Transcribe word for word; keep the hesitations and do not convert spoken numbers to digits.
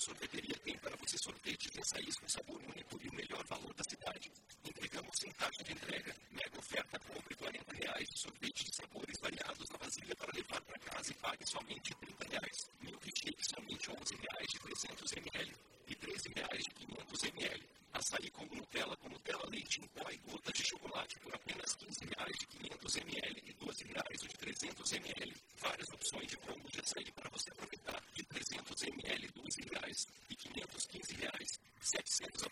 Sorveteria tem para você sorvete de açaís com sabor único e o melhor valor da cidade. Entregamos sem taxa de entrega. Mega oferta, compre quarenta reais de sorvete de sabores variados na vasilha para levar para casa e pague somente trinta reais. Milkshake somente onze reais de trezentos mililitros e treze reais de quinhentos mililitros. Açaí com Nutella com Nutella leite em pó e gotas de chocolate por apenas quinze reais de quinhentos mililitros e doze reais de trezentos mililitros. Várias opções de combos de açaí para você aproveitar. De trezentos mililitros, doze reais e quinhentos e quinze reais. setecentos